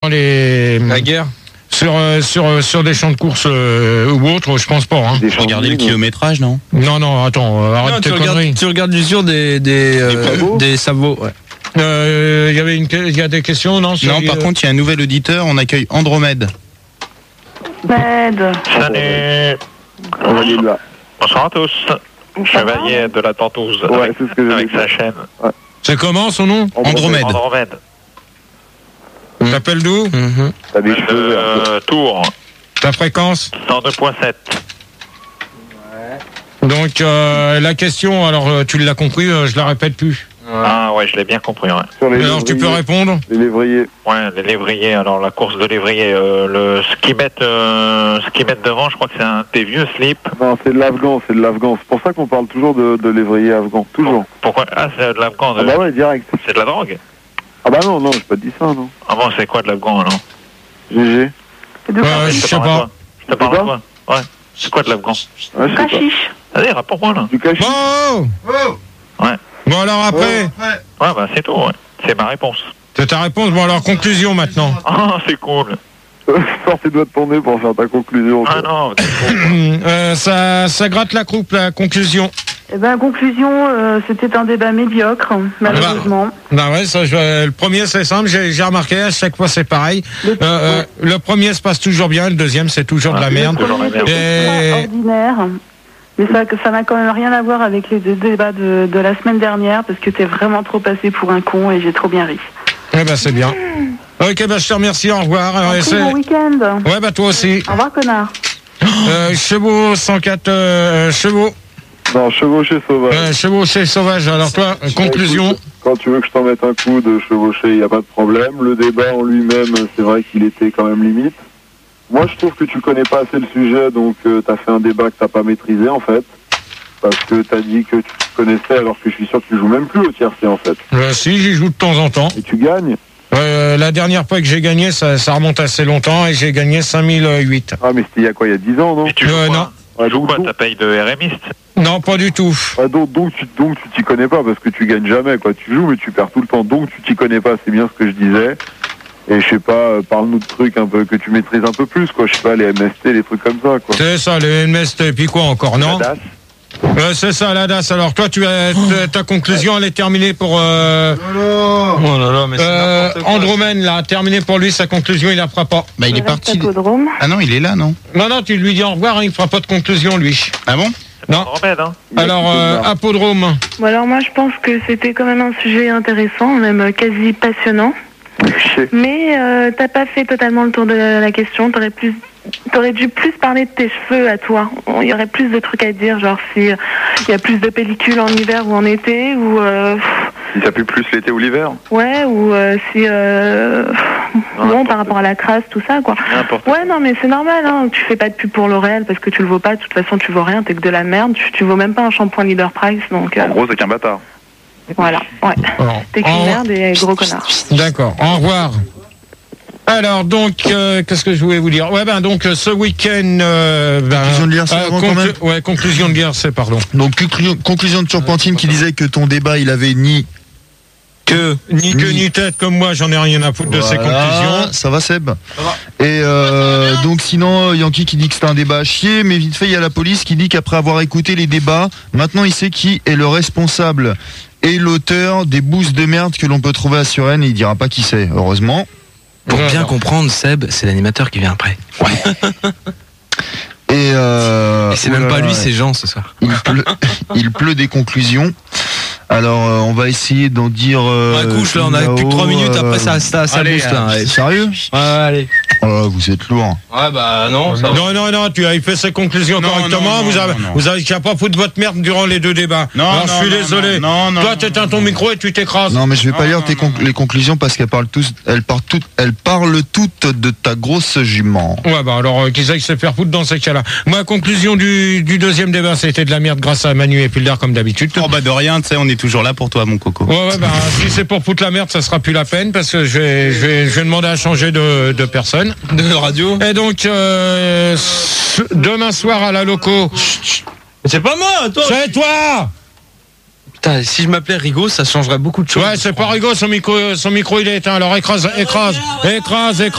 la guerre sur des champs de course ou autres, je pense pas. Hein. Regardez le kilométrage, non? Non, attends, arrête tes conneries. Tu regardes l'usure des sabots. Ouais. Il y a des questions, non? Non, par contre, il y a un nouvel auditeur, on accueille Andromède. Salut. Bonsoir à tous. Chevalier de la Tentouse avec sa chaîne. Ouais. C'est comment son nom? Andromède. T'appelles d'où? Tours. Ta fréquence? 102.7. Donc la question, alors tu l'as compris, je la répète plus. Ah ouais, je l'ai bien compris. Ouais. Alors tu peux répondre? Les lévriers. Ouais, les lévriers. Alors la course de lévrier, ce qu'ils mettent devant, je crois que c'est un des vieux slips. Non, c'est de l'afghan. C'est pour ça qu'on parle toujours de lévrier afghan, toujours. Pourquoi? Ah, c'est de l'afghan. Ah bah ouais, direct. C'est de la drogue. Ah bah non, j'ai pas dit ça, non. Ah bon, c'est quoi de l'afghan, alors? GG. Je sais pas. Je te parle de quoi? Ouais. C'est quoi de l'afghan? Du cachiche. Allez, rapporte-moi là. Du cachiche. Oh ouais. Bon alors après. Ouais, bah c'est tout, ouais. C'est ma réponse. C'est ta réponse. Bon alors conclusion maintenant. Ah, c'est cool. Sors tes doigts de ton nez pour faire ta conclusion. Ah non, c'est cool. Ça gratte la croupe, la conclusion. Eh ben, conclusion, c'était un débat médiocre, malheureusement. Bah ouais, le premier c'est simple, j'ai remarqué, à chaque fois c'est pareil. Le premier se passe toujours bien, le deuxième c'est toujours de la merde. C'est ordinaire. Mais ça n'a quand même rien à voir avec les deux débats de la semaine dernière, parce que t'es vraiment trop passé pour un con et j'ai trop bien ri. Eh ben c'est bien. Ok, bah je te remercie, au revoir. Bon week-end. Ouais, bah toi aussi. Au revoir, connard. Chevaux 104 chevaux. Non, chevaucher sauvage. Chevaucher sauvage, alors toi, conclusion. Écoute, quand tu veux que je t'en mette un coup de chevaucher, il n'y a pas de problème. Le débat en lui-même, c'est vrai qu'il était quand même limite. Moi, je trouve que tu connais pas assez le sujet, donc t'as fait un débat que t'as pas maîtrisé, en fait. Parce que t'as dit que tu connaissais, alors que je suis sûr que tu joues même plus au tiercé, en fait. Si, j'y joue de temps en temps. Et tu gagnes? La dernière fois que j'ai gagné, ça remonte assez longtemps, et j'ai gagné 5008. Ah, mais c'était il y a quoi, il y a 10 ans, non? Et tu joues quoi? Non. Tu joues quoi? Ta paye de RMiste? Non, pas du tout. Donc tu t'y connais pas, parce que tu gagnes jamais, quoi. Tu joues, mais tu perds tout le temps. Donc tu t'y connais pas, c'est bien ce que je disais. Et je sais pas, parle-nous de trucs un peu que tu maîtrises un peu plus, quoi. Je sais pas, les MST, les trucs comme ça, quoi. C'est ça, les MST, et puis quoi encore, non? La DAS. C'est ça, la DAS. Alors toi, ta conclusion, elle est terminée pour... Oh là là, mais c'est n'importe quoi. Andromède, là, terminé pour lui, sa conclusion, il la fera pas. Bah il est parti. Ah non, il est là, non? Non, tu lui dis au revoir, hein, il fera pas de conclusion, lui. Ah bon? Non. Hein. Alors, Apodrome. Bon, alors moi, je pense que c'était quand même un sujet intéressant, même quasi passionnant. Mais t'as pas fait totalement le tour de la question. T'aurais dû plus parler de tes cheveux à toi. Il y aurait plus de trucs à dire, genre si il y a plus de pellicules en hiver ou en été, ou si ça pue plus l'été ou l'hiver. Ouais, ou si bon, par rapport à la crasse, tout ça, quoi. Ouais, non, mais c'est normal, hein. Tu fais pas de pub pour L'Oréal parce que tu le vaux pas. De toute façon, tu vaux rien. T'es que de la merde. Tu vaux même pas un shampoing Leader Price, donc. En gros, c'est qu'un bâtard. Voilà, ouais. T'es qu'une merde et gros connard. D'accord, au revoir. Alors donc, qu'est-ce que je voulais vous dire? Ouais, ben donc ce week-end... conclusion de l'IRC avant quand même. Ouais, conclusion de l'IRC, pardon. Donc conclusion de Turpentine qui disait que ton débat, il avait ni tête comme moi, j'en ai rien à foutre de ces conclusions. Ça va Seb. Et donc sinon Yankee qui dit que c'est un débat à chier, mais vite fait il y a la police qui dit qu'après avoir écouté les débats, maintenant il sait qui est le responsable et l'auteur des boosts de merde que l'on peut trouver à Suresnes, et il dira pas qui c'est, heureusement. Pour bien comprendre, Seb, c'est l'animateur qui vient après. Ouais. Et c'est même pas lui, c'est Jean ce soir. Il pleut des conclusions. Alors, on va essayer d'en dire. Couche là, on a plus de 3 minutes après ça booste là. Ouais. Sérieux? Ouais, allez. Oh là, vous êtes lourd. Ouais, bah non. Non, tu as fait ses conclusions correctement. Vous avez qu'à pas foutre votre merde durant les deux débats. Alors, je suis désolé. Toi, t'éteins ton micro et tu t'écrases. Non, mais je vais pas lire les conclusions parce qu'elles parlent toutes de ta grosse jument. Ouais, bah alors, qui sait faire foutre dans ces cas-là? Moi, conclusion du deuxième débat, c'était de la merde grâce à Manu et Pilder comme d'habitude. Oh bah de rien, tu sais, on est toujours là pour toi, mon coco. Ouais, bah si c'est pour foutre la merde, ça sera plus la peine parce que je vais demander à changer de personne. De radio. Et donc, demain soir à la loco. C'est pas moi, toi. C'est toi. Putain, si je m'appelais Rigaud, ça changerait beaucoup de choses. Ouais, c'est pas Rigaud, son micro il est éteint. Alors écrase.